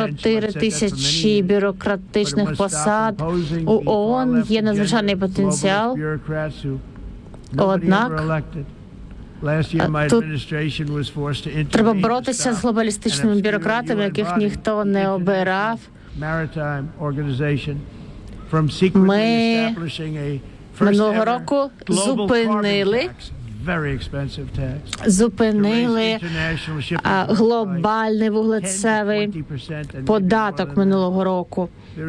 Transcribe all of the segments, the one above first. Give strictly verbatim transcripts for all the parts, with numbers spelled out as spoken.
чотири тисячі бюрократичних посад. У ООН є надзвичайний потенціал. Однак тут треба боротися з глобалістичними бюрократами, яких ніхто не обирав. Ми минулого року зупинили зупинили а, глобальний вуглецевий податок минулого року.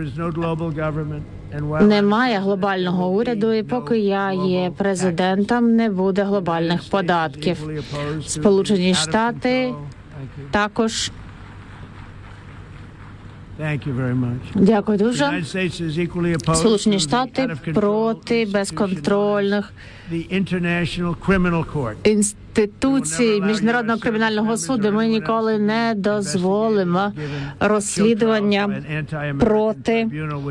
Немає глобального уряду, і поки я є президентом, не буде глобальних податків. Сполучені Штати також. Дякую дуже. Сполучені Штати проти безконтрольних інституцій Міжнародного кримінального суду. Ми ніколи не дозволимо розслідування проти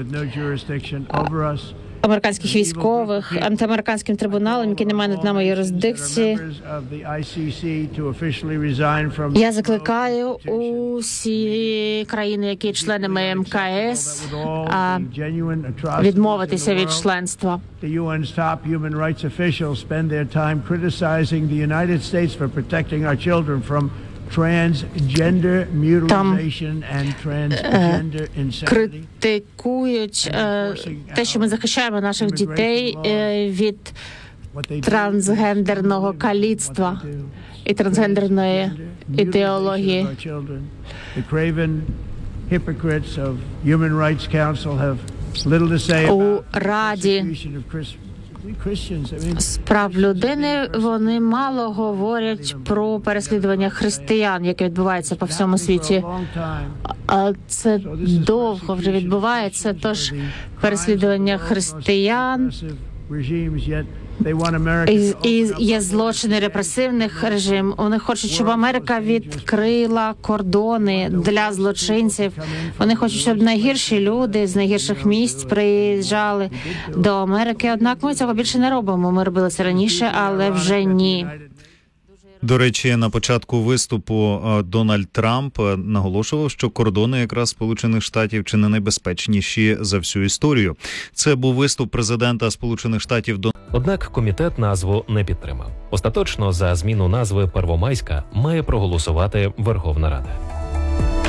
американських військових антиамериканським трибуналом, який не має над нами юрисдикції. Я закликаю усі країни, які є членами ем ка ес, відмовитися від членства. Там критикують те, що ми захищаємо наших дітей від трансгендерного каліцтва і трансгендерної ідеології. У Раді з прав людини вони мало говорять про переслідування християн, яке відбувається по всьому світі. А це довго вже відбувається, тож переслідування християн і, і є злочини репресивних режим. Вони хочуть, щоб Америка відкрила кордони для злочинців. Вони хочуть, щоб найгірші люди з найгірших місць приїжджали до Америки. Однак ми цього більше не робимо. Ми робили це раніше, але вже ні. До речі, на початку виступу Дональд Трамп наголошував, що кордони якраз Сполучених Штатів чи не найбезпечніші за всю історію. Це був виступ президента Сполучених Штатів до. Однак комітет назву не підтримав. Остаточно за зміну назви Первомайська має проголосувати Верховна Рада.